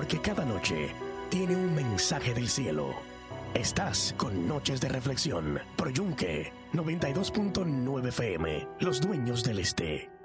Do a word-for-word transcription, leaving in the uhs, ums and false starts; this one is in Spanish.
porque cada noche tiene un mensaje del cielo. Estás con Noches de Reflexión, Pro Yunque, noventa y dos punto nueve F M, Los Dueños del Este.